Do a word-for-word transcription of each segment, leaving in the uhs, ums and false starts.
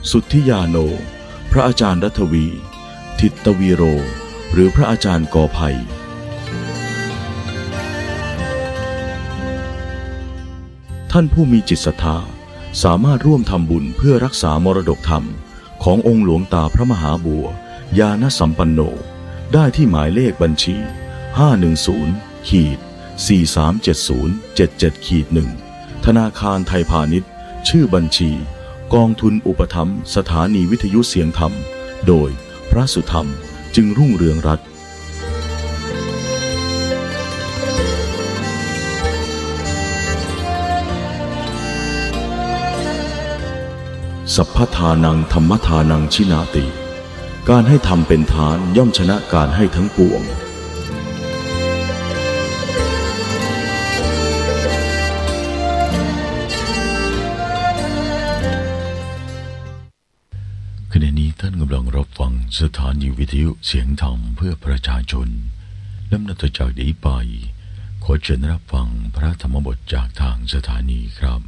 สุทธิยาโนพระอาจารย์รัฐวีทิตวีโรหรือพระอาจารย์กอไผ่ท่านผู้มีจิตศรัทธาสามารถร่วมทำบุญเพื่อรักษามรดกธรรมขององค์หลวงตาพระมหาบัวยานสัมปันโนได้ที่หมายเลขบัญชีห้าหนึ่งศูนย์ สี่สามเจ็ดศูนย์ เจ็ดเจ็ด หนึ่ง ธนาคารไทยพาณิชย์ชื่อบัญชีกองทุนอุปถัมภ์สถานีวิทยุเสียงธรรมโดยพระสุธรรมจึงรุ่งเรืองรัตน์สัพพทานังธรรมทานังชินาติการให้ทำเป็นทานย่อมชนะการให้ทั้งปวงขณะนี้ท่านกำลังรับฟังสถานีวิทยุเสียงธรรมเพื่อประชาชนลำดับต่อจากนี้ไปขอเชิญรับฟังพระธรรมบทจากทางสถานีครับ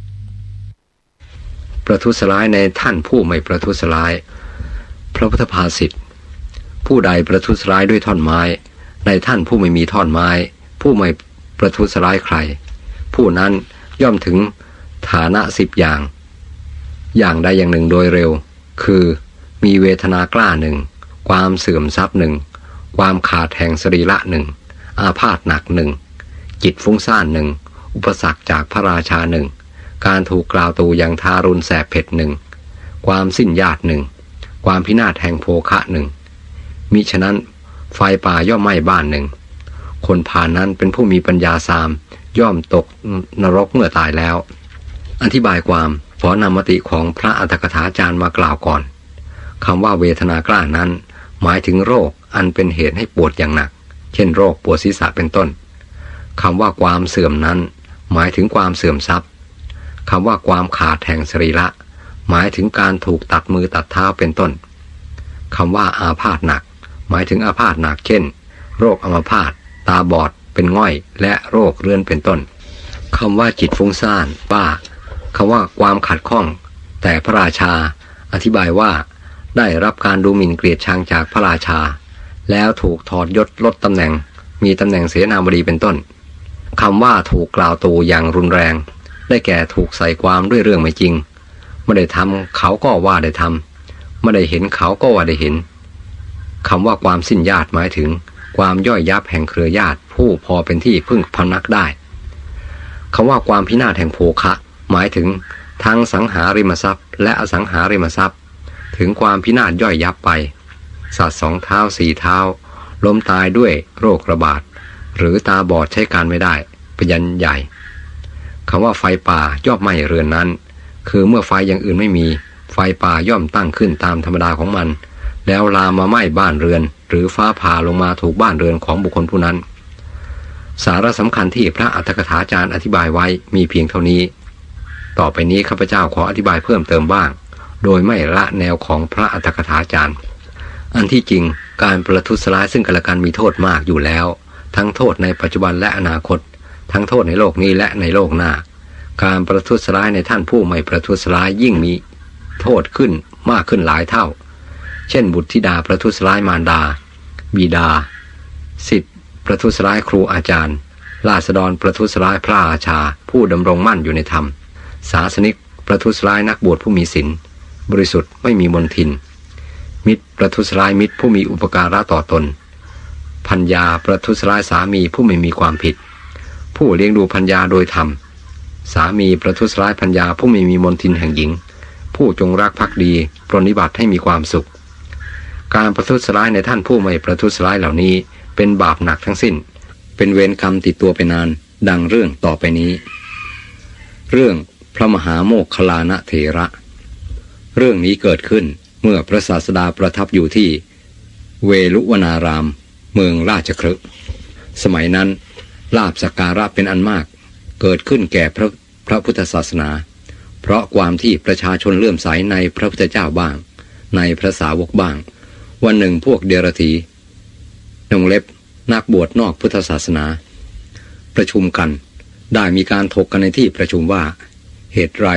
ประทุษร้ายในท่านผู้ไม่ประทุษร้ายพระพุทธภาษิตผู้ใดประทุษร้ายด้วยท่อนไม้ในท่านผู้ไม่มีท่อนไม้ผู้ไม่ประทุษร้ายใครผู้นั้นย่อมถึงฐานะสิบอย่างอย่างใดอย่างหนึ่งโดยเร็วคือมีเวทนากล้าหนึ่งความเสื่อมทรัพย์หนึ่งความขาดแห่งสรีระหนึ่งอาพาธหนักหนึ่งจิตฟุ้งซ่านหนึ่งอุปสรรคจากพระราชาหนึ่งการถูกกล่าวตูอย่างทารุณแสบเผ็ดหนึ่งความสิ้นญาติหนึ่งความพินาศแห่งโภคะหนึ่งมิฉะนั้นไฟป่าย่อมไหม้บ้านหนึ่งคนผ่านนั้นเป็นผู้มีปัญญาสามย่อมตกนรกเมื่อตายแล้วอธิบายความขอนำมติของพระอัตถกถาจารย์มากล่าวก่อนคำว่าเวทนากล้านั้นหมายถึงโรคอันเป็นเหตุให้ปวดอย่างหนักเช่นโรคปวดศีรษะเป็นต้นคำว่าความเสื่อมนั้นหมายถึงความเสื่อมทรัพย์คำว่าความขาดแห่งสรีระหมายถึงการถูกตัดมือตัดเท้าเป็นต้นคำว่าอาพาธหนักหมายถึงอาพาธหนักเช่นโรคอัมพาตตาบอดเป็นง่อยและโรคเรื้อนเป็นต้นคำว่าจิตฟุ้งซ่านบ้าคำว่าความขัดข้องแต่พระราชาอธิบายว่าได้รับการดูหมิ่นเกลียดชังจากพระราชาแล้วถูกถอดยศลดตำแหน่งมีตำแหน่งเสนาบดีเป็นต้นคำว่าถูกกล่าวตูอย่างรุนแรงได้แก่ถูกใส่ความด้วยเรื่องไม่จริงไม่ได้ทำเขาก็ว่าได้ทำไม่ได้เห็นเขาก็ว่าได้เห็นคำว่าความสิ้นญาติหมายถึงความย่อยยับแห่งเครือญาติผู้พอเป็นที่พึ่งพำนักได้คำว่าความพินาศแห่งโภคะหมายถึงทั้งสังหาริมทรัพย์และอสังหาริมทรัพย์ถึงความพินาศย่อยยับไปสัตว์สองเท้าสี่เท้าล้มตายด้วยโรคระบาดหรือตาบอดใช้การไม่ได้พยัญชนะใหญ่คำว่าไฟป่าย่อมไหม้เรือนนั้นคือเมื่อไฟอย่างอื่นไม่มีไฟป่าย่อมตั้งขึ้นตามธรรมดาของมันแล้วลามมาไหม้บ้านเรือนหรือฟ้าผ่าลงมาถูกบ้านเรือนของบุคคลผู้นั้นสาระสำคัญที่พระอัตถกถาจารย์อธิบายไว้มีเพียงเท่านี้ต่อไปนี้ข้าพเจ้าขออธิบายเพิ่มเติมบ้างโดยไม่ละแนวของพระอัตถกถาจารย์อันที่จริงการประทุษร้ายซึ่งกันและกันมีโทษมากอยู่แล้วทั้งโทษในปัจจุบันและอนาคตทั้งโทษในโลกนี้และในโลกหน้าการประทุษร้ายในท่านผู้ไม่ประทุษร้ายยิ่งมีโทษขึ้นมากขึ้นหลายเท่าเช่นบุตรธิดาประทุษร้ายมารดาบิดาศิษย์ประทุษร้ายครูอาจารย์ราษฎรประทุษร้ายพระราชาผู้ดำรงมั่นอยู่ในธรรมศาสนิกประทุษร้ายนักบวชผู้มีศีลบริสุทธิ์ไม่มีมลทินมิตรประทุษร้ายมิตรผู้มีอุปการะต่อตนภรรยาประทุษร้ายสามีผู้ไม่มีความผิดผู้เลี้ยงดูภรรยาโดยธรรมสามีประทุษร้ายภรรยาผู้ไม่มีมลทินแห่งหญิงผู้จงรักภักดีปรนนิบัติให้มีความสุขการประทุษร้ายในท่านผู้ไม่ประทุษร้ายเหล่านี้เป็นบาปหนักทั้งสิ้นเป็นเวรกรรมติดตัวไปนานดังเรื่องต่อไปนี้เรื่องพระมหาโมคคัลลานะเถระเรื่องนี้เกิดขึ้นเมื่อพระศาสดาประทับอยู่ที่เวลุวนารามเมืองราชคฤห์สมัยนั้นลาภสักการะเป็นอันมากเกิดขึ้นแก่พระพระพุทธศาสนาเพราะความที่ประชาชนเลื่อมใสในพระพุทธเจ้าบ้างในพระสาวกบ้างวันหนึ่งพวกเดรัจฉีนงเล็บนักบวชนอกพุทธศาสนาประชุมกันได้มีการถกกันในที่ประชุมว่าเหตุไร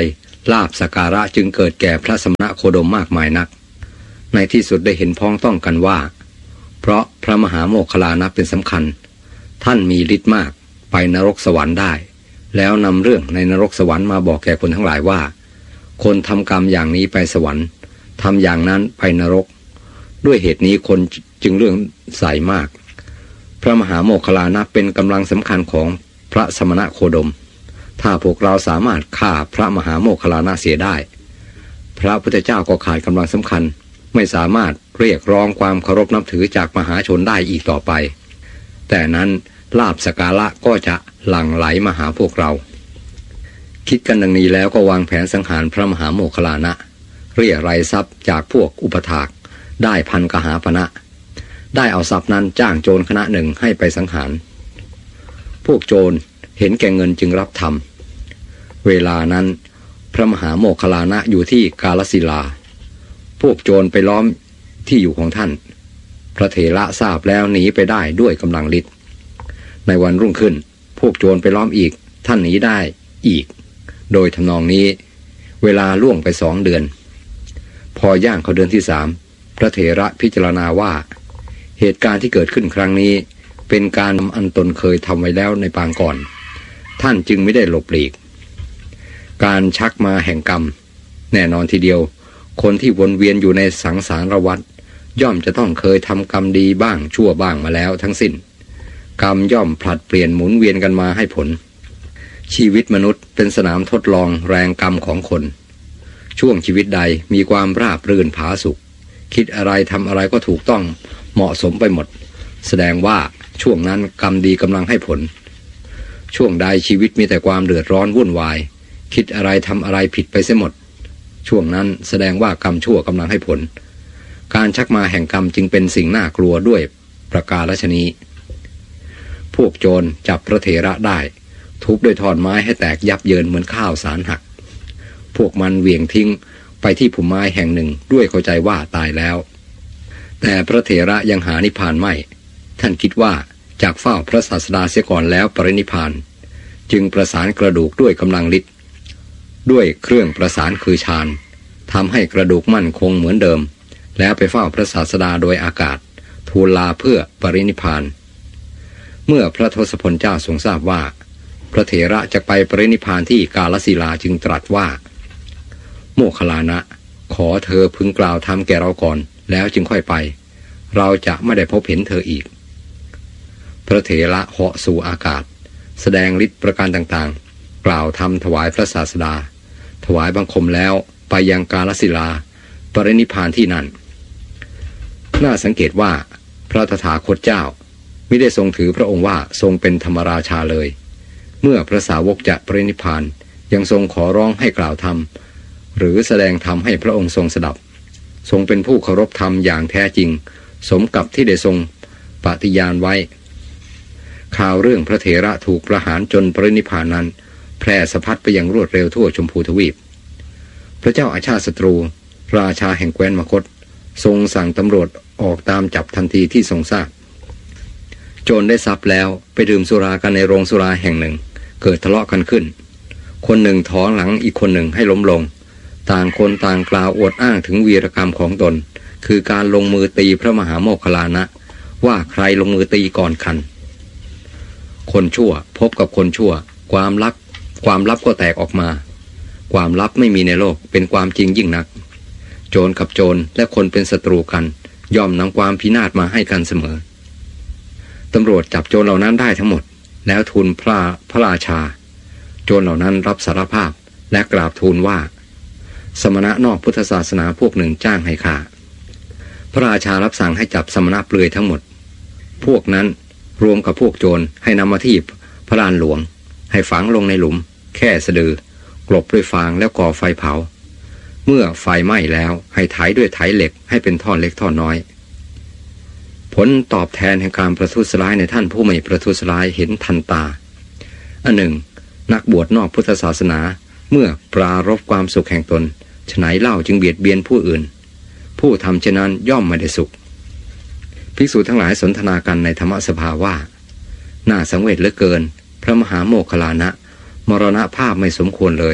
ลาภสักการะจึงเกิดแก่พระสมณโคดมมากมายนักในที่สุดได้เห็นพ้องต้องกันว่าเพราะพระมหาโมคคัลลานะเป็นสำคัญท่านมีฤทธิ์มากไปนรกสวรรค์ได้แล้วนำเรื่องในนรกสวรรค์มาบอกแก่คนทั้งหลายว่าคนทำกรรมอย่างนี้ไปสวรรค์ทำอย่างนั้นไปนรกด้วยเหตุนี้คนจึงเลื่อมใสมากพระมหาโมคคัลลานะเป็นกำลังสำคัญของพระสมณโคดมถ้าพวกเราสามารถฆ่าพระมหาโมคคัลลานะเสียได้พระพุทธเจ้าก็ขาดกำลังสำคัญไม่สามารถเรียกร้องความเคารพนับถือจากมหาชนได้อีกต่อไปแต่นั้นลาภสักการะก็จะหลั่งไหลมาหาพวกเราคิดกันดังนี้แล้วก็วางแผนสังหารพระมหาโมคคัลลานะเรียรายทรัพย์จากพวกอุปถากได้พันกหาปณะได้เอาทรัพย์นั้นจ้างโจรคณะหนึ่งให้ไปสังหารพวกโจรเห็นแก่เงินจึงรับทำเวลานั้นพระมหาโมคคัลลานะอยู่ที่กาลสิลาพวกโจรไปล้อมที่อยู่ของท่านพระเถระทราบแล้วหนีไปได้ด้วยกำลังฤทธิ์ในวันรุ่งขึ้นพวกโจรไปล้อมอีกท่านหนีได้อีกโดยทำนองนี้เวลาล่วงไปสองเดือนพอย่างเข้าเดือนที่สามพระเถระพิจารณาว่าเหตุการณ์ที่เกิดขึ้นครั้งนี้เป็นการอันตนเคยทำไว้แล้วในปางก่อนท่านจึงไม่ได้หลบหลีกการชักมาแห่งกรรมแน่นอนทีเดียวคนที่วนเวียนอยู่ในสังสารวัฏย่อมจะต้องเคยทำกรรมดีบ้างชั่วบ้างมาแล้วทั้งสิ้นกรรมย่อมผลัดเปลี่ยนหมุนเวียนกันมาให้ผลชีวิตมนุษย์เป็นสนามทดลองแรงกรรมของคนช่วงชีวิตใดมีความราบรื่นผาสุกคิดอะไรทำอะไรก็ถูกต้องเหมาะสมไปหมดแสดงว่าช่วงนั้นกรรมดีกำลังให้ผลช่วงใดชีวิตมีแต่ความเดือดร้อนวุ่นวายคิดอะไรทำอะไรผิดไปเสียหมดช่วงนั้นแสดงว่ากรรมชั่วกำลังให้ผลการชักมาแห่งกรรมจึงเป็นสิ่งน่ากลัวด้วยประการฉะนี้พวกโจรจับพระเถระได้ทุบด้วยท่อนไม้ให้แตกยับเยินเหมือนข้าวสารหักพวกมันเหวี่ยงทิ้งไปที่พุ่มไม้แห่งหนึ่งด้วยเข้าใจว่าตายแล้วแต่พระเถระยังหานิพพานไม่ท่านคิดว่าจากเฝ้าพระศาสดาเสียก่อนแล้วปรินิพพานจึงประสานกระดูกด้วยกำลังฤทธิ์ด้วยเครื่องประสานคือฌานทำให้กระดูกมั่นคงเหมือนเดิมแล้วไปเฝ้าพระศาสดาโดยอากาศทูลลาเพื่อปรินิพพานเมื่อพระทศพลเจ้าทรงทราบว่าพระเถระจะไปปรินิพพานที่กาลสิลาจึงตรัสว่าโมคคัลลานะขอเธอพึงกล่าวธรรมแก่เราก่อนแล้วจึงค่อยไปเราจะไม่ได้พบเห็นเธออีกพระเถระเหาะสู่อากาศแสดงฤทธิ์ประการต่างๆกล่าวธรรมถวายพระศาสดาถวายบังคมแล้วไปยังกาลสิลาปรินิพพานที่นั่นน่าสังเกตว่าพระตถาคตเจ้าไม่ได้ทรงถือพระองค์ว่าทรงเป็นธรรมราชาเลยเมื่อพระสาวกจะปรินิพพานยังทรงขอร้องให้กล่าวธรรมหรือแสดงธรรมให้พระองค์ทรงสดับทรงเป็นผู้เคารพธรรมอย่างแท้จริงสมกับที่ได้ทรงปฏิญาณไว้ข่าวเรื่องพระเถระถูกประหารจนปรินิพพานนั้นแพร่สะพัดไปอย่างรวดเร็วทั่วชมพูทวีปพระเจ้าอาชาติศัตรูราชาแห่งแคว้นมคธทรงสั่งตำรวจออกตามจับทันทีที่ทรงทราบโจรได้ทรัพย์แล้วไปดื่มสุรากันในโรงสุราแห่งหนึ่งเกิดทะเลาะกันขึ้นคนหนึ่งถอนหลังอีกคนหนึ่งให้ล้มลงต่างคนต่างกล่าวอวดอ้างถึงวีรกรรมของตนคือการลงมือตีพระมหาโมคคัลลานะว่าใครลงมือตีก่อนกันคนชั่วพบกับคนชั่วความลับความลับก็แตกออกมาความลับไม่มีในโลกเป็นความจริงยิ่งนักโจรกับโจรและคนเป็นศัตรูกันย่อมนำความพินาศมาให้กันเสมอตำรวจจับโจรเหล่านั้นได้ทั้งหมดแล้วทูลพระพระราชาโจรเหล่านั้นรับสารภาพและกราบทูลว่าสมณะนอกพุทธศาสนาพวกหนึ่งจ้างให้ฆ่าพระราชารับสั่งให้จับสมณะเปลือยทั้งหมดพวกนั้นรวมกับพวกโจรให้นำมาที่พระลานหลวงให้ฝังลงในหลุมแค่สะดือกลบด้วยฟางแล้วก่อไฟเผาเมื่อไฟไหม้แล้วให้ไถด้วยไถเหล็กให้เป็นท่อนเล็กท่อนน้อยผลตอบแทนแห่งการประทุษร้ายในท่านผู้ไม่ประทุษร้ายเห็นทันตาอันหนึ่งนักบวชนอกพุทธศาสนาเมื่อปรารภความสุขแห่งตนฉไนเล่าจึงเบียดเบียนผู้อื่นผู้ทำเช่นนั้นย่อมไม่ได้สุขภิกษุทั้งหลายสนทนากันในธรรมสภาว่าน่าสังเวชเหลือเกินพระมหาโมคคัลลานะมรณภาพไม่สมควรเลย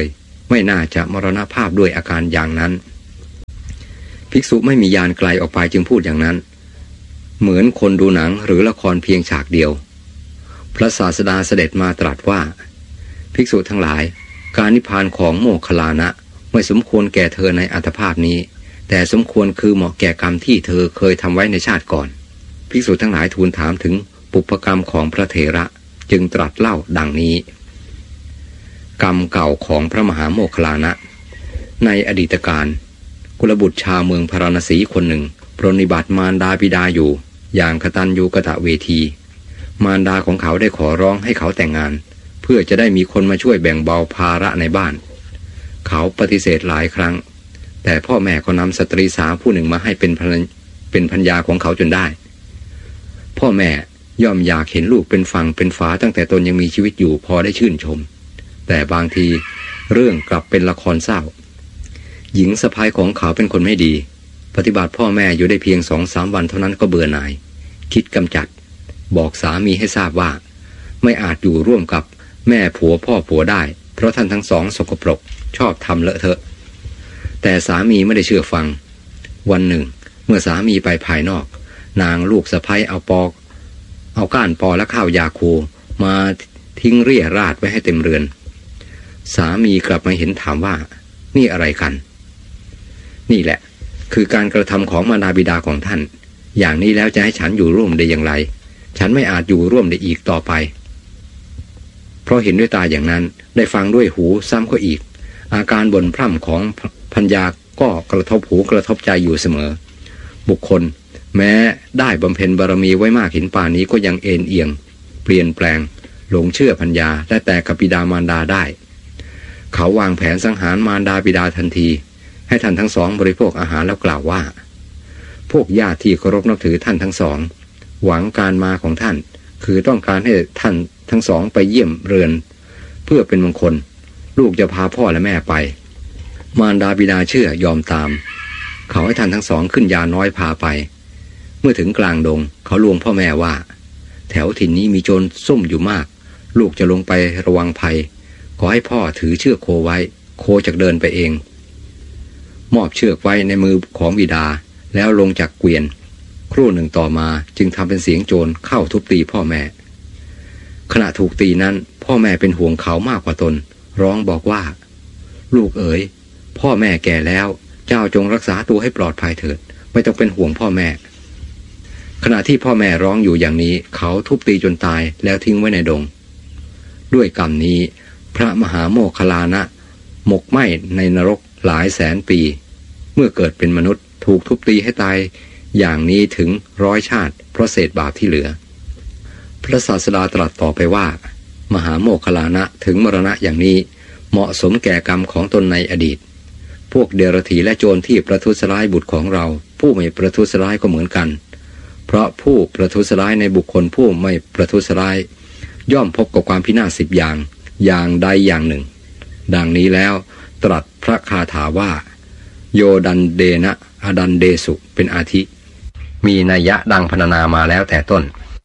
ไม่น่าจะมรณภาพด้วยอาการอย่างนั้นภิกษุไม่มีญาณไกลออกไปจึงพูดอย่างนั้นเหมือนคนดูหนังหรือละครเพียงฉากเดียวพระศาสดาเสด็จมาตรัสว่าภิกษุทั้งหลายการนิพพานของโมคคัลลานะไม่สมควรแก่เธอในอัตภาพนี้แต่สมควรคือเหมาะแก่กรรมที่เธอเคยทำไว้ในชาติก่อนภิกษุทั้งหลายทูลถามถึงปุพกรรมของพระเถระจึงตรัสเล่าดังนี้กรรมเก่าของพระมหาโมคคัลลานะในอดีตการกุลบุตรชาวเมืองพาราณสีคนหนึ่งปรนนิบัติมารดาบิดาอยู่อย่างกตัญญูกตเวทีมารดาของเขาได้ขอร้องให้เขาแต่งงานเพื่อจะได้มีคนมาช่วยแบ่งเบาภาระในบ้านเขาปฏิเสธหลายครั้งแต่พ่อแม่ก็นำสตรีสาวผู้หนึ่งมาให้เป็นเป็นภรรยาของเขาจนได้พ่อแม่ย่อมอยากเห็นลูกเป็นฝั่งเป็นฝาตั้งแต่ตนยังมีชีวิตอยู่พอได้ชื่นชมแต่บางทีเรื่องกลับเป็นละครเศร้าหญิงสะใภ้ของเขาเป็นคนไม่ดีปฏิบัติพ่อแม่อยู่ได้เพียงสองสามวันเท่านั้นก็เบื่อหน่ายคิดกำจัดบอกสามีให้ทราบว่าไม่อาจอยู่ร่วมกับแม่ผัวพ่อผัวได้เพราะท่านทั้งสองสกปรกชอบทำเลอะเทอะแต่สามีไม่ได้เชื่อฟังวันหนึ่งเมื่อสามีไปภายนอกนางลูกสะใภ้เอาปอกเอาก้านปอและข้าวยาคูมาทิ้งเรี่ยราดไว้ให้เต็มเรือนสามีกลับมาเห็นถามว่านี่อะไรกันนี่แหละคือการกระทำของมารดาบิดาของท่านอย่างนี้แล้วจะให้ฉันอยู่ร่วมได้อย่างไรฉันไม่อาจอยู่ร่วมได้อีกต่อไปเพราะเห็นด้วยตาอย่างนั้นได้ฟังด้วยหูซ้ำก็อีกอาการบ่นพร่ำของภรรยาก็กระทบหูกระทบใจอยู่เสมอบุคคลแม้ได้บำเพ็ญบารมีไว้มากเห็นป่านนี้ก็ยังเอ็นเอียงเปลี่ยนแปลงหลงเชื่อภรรยาและแต่กับบิดามารดาได้เขาวางแผนสังหารมารดาบิดาทันทีให้ท่านทั้งสองบริโภคอาหารแล้วกล่าวว่าพวกญาติที่เคารพนับถือท่านทั้งสองหวังการมาของท่านคือต้องการให้ท่านทั้งสองไปเยี่ยมเรือนเพื่อเป็นมงคลลูกจะพาพ่อและแม่ไปมารดาบิดาเชื่อยอมตามเขาให้ท่านทั้งสองขึ้นยาน้อยพาไปเมื่อถึงกลางดงเขาลวงพ่อแม่ว่าแถวถิ่นนี้มีโจรซุ่มอยู่มากลูกจะลงไประวังภัยขอให้พ่อถือเชือกโคไว้โคจะเดินไปเองมอบเชือกไว้ในมือของบิดาแล้วลงจากเกวียนครู่หนึ่งต่อมาจึงทำเป็นเสียงโจรเข้าทุบตีพ่อแม่ขณะถูกตีนั้นพ่อแม่เป็นห่วงเขามากกว่าตนร้องบอกว่าลูกเอ๋ยพ่อแม่แก่แล้วเจ้าจงรักษาตัวให้ปลอดภัยเถิดไม่ต้องเป็นห่วงพ่อแม่ขณะที่พ่อแม่ร้องอยู่อย่างนี้เขาทุบตีจนตายแล้วทิ้งไว้ในดงด้วยกรรมนี้พระมหาโมคคัลลานะหมกไหม้ในนรกหลายแสนปีเมื่อเกิดเป็นมนุษย์ถูกทุบตีให้ตายอย่างนี้ถึงร้อยชาติเพราะเศษบาปที่เหลือพระศาสดาตรัสต่อไปว่ามหาโมคคัลลานะถึงมรณะอย่างนี้เหมาะสมแก่กรรมของตนในอดีตพวกเดรัจฉีและโจรที่ประทุษร้ายบุตรของเราผู้ไม่ประทุษร้ายก็เหมือนกันเพราะผู้ประทุษร้ายในบุคคลผู้ไม่ประทุษร้ายย่อมพบกับความพินาศสิบอย่างอย่างใดอย่างหนึ่งดังนี้แล้วตรัสพระคาถาว่าโยดันเดนะอดันเดสุเป็นอาทิมีนัยยะดังพรรณนามาแล้วแต่ต้น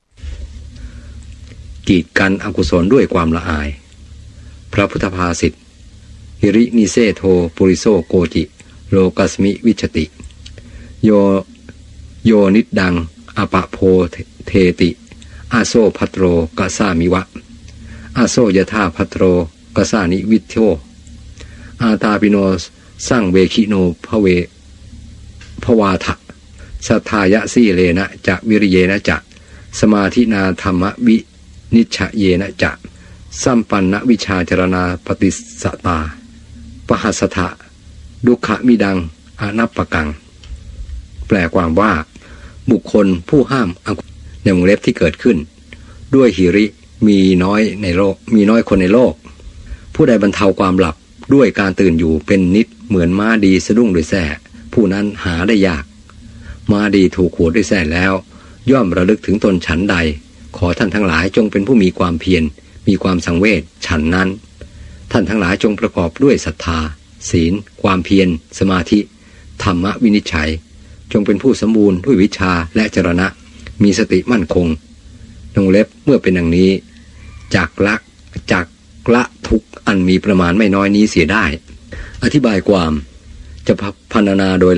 กีดกันอกุศลด้วยความละอายพระพุทธภาษิตหิรินิเซโทปุริโสโกจิโลกัสมิวิชติโยโยนิดดังอปะโพเทติอาโซพัตโรกัสสามิวะอาโซยธาพัตโรกัสสานิวิโทอาตาปิโนสร้างเวคิโนภเวภวาทะสัทธายะสีเลนะจะวิริเยนะจะสมาธินาธรรมวินิชชเยนะจะสัมปันนวิชาจรณาปฏิสตาปหัสถะดุขมิดังอนัปปกังแปลความว่าบุคคลผู้ห้ามในวงเล็บที่เกิดขึ้นด้วยหิริมีน้อยในโลกมีน้อยคนในโลกผู้ใดบรรเทาความหลับด้วยการตื่นอยู่เป็นนิดเหมือนม้าดีสะดุ้งด้วยแส้ผู้นั้นหาได้ยากม้าดีถูกขูดด้วยแส้แล้วย่อมระลึกถึงตนฉันใดขอท่านทั้งหลายจงเป็นผู้มีความเพียรมีความสังเวชฉันนั้นท่านทั้งหลายจงประกอบด้วยศรัทธาศีลความเพียรสมาธิธรรมวินิจฉัยจงเป็นผู้สมบูรณ์ด้วยวิชาและจรณะมีสติมั่นคงวงเล็บเมื่อเป็นดังนี้จักละจักละทุกอันมีประมาณไม่น้อยนี้เสียได้อธิบายความจะพรรณนาโดย